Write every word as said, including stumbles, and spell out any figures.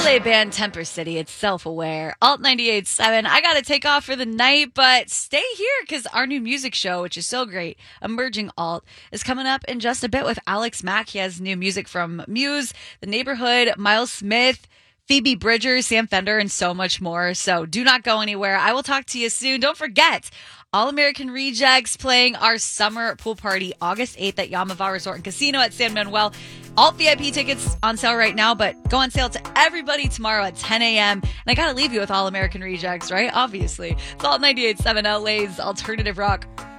L A band Temper City, it's self-aware. Alt ninety-eight point seven, I gotta take off for the night, but stay here because our new music show, which is so great, Emerging Alt, is coming up in just a bit with Alex Mack. He has new music from Muse, The Neighborhood, Miles Smith, Phoebe Bridgers, Sam Fender, and so much more. So do not go anywhere. I will talk to you soon. Don't forget, All American Rejects playing our summer pool party August eighth at Yamava Resort and Casino at San Manuel. Alt V I P tickets on sale right now, but go on sale to everybody tomorrow at ten a.m. And I gotta leave you with All American Rejects, right? Obviously. It's Alt ninety-eight point seven L A's Alternative Rock